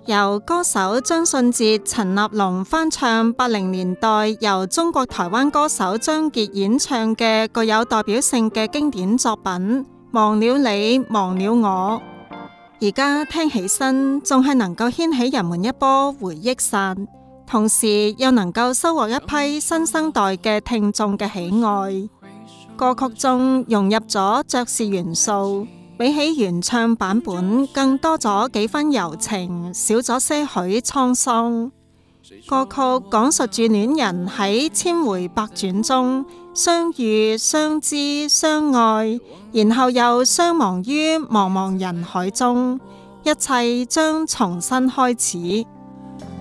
由歌手張信哲、陳立農翻唱80年代由中國台灣歌手張傑演唱嘅具有代表性嘅經典作品《忘了你，忘了我》，而家聽起身仲係能夠掀起人們一波回憶殺，同時又能夠收穫一批新生代嘅聽眾嘅喜愛。歌曲中融入咗爵士元素，比起原唱版本更多咗幾分柔情，少咗些許滄桑。歌曲講述住戀人喺千回百轉中相遇、相知、相愛，然後又相忘於茫茫人海中，一切將重新開始。